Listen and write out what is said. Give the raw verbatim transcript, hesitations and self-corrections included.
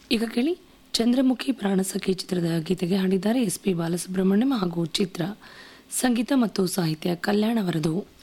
ಈಗ ಕೇಳಿ ಚಂದ್ರಮುಖಿ ಪ್ರಾಣಸಖಿ ಚಿತ್ರದ ಗೀತೆಗೆ ಹಾಡಿದ್ದಾರೆ ಎಸ್ ಪಿ ಬಾಲಸುಬ್ರಹ್ಮಣ್ಯಂ ಹಾಗೂ ಚಿತ್ರ. ಸಂಗೀತ ಮತ್ತು ಸಾಹಿತ್ಯ ಕಲ್ಯಾಣ್ ಅವರದು.